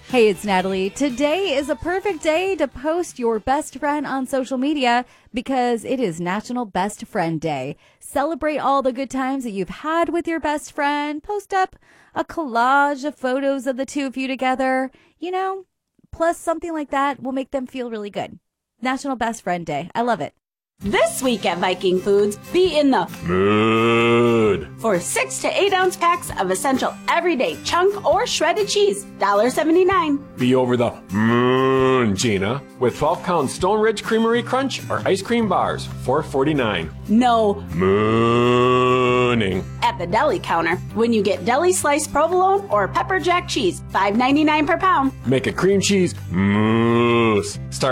Hey, it's Natalie. Today is a perfect day to post your best friend on social media because it is National Best Friend Day. Celebrate all the good times that you've had with your best friend. Post up a collage of photos of the two of you together. Plus something like that will make them feel really good. National Best Friend Day. I love it. This week at Viking Foods, be in the mood for 6 to 8 ounce packs of essential everyday chunk or shredded cheese, $1.79. Be over the moon, Gina, with 12-pound Stone Ridge Creamery Crunch or ice cream bars, $4.49. No mooning at the deli counter when you get deli sliced provolone or pepper jack cheese, $5.99 per pound. Make a cream cheese mousse. Start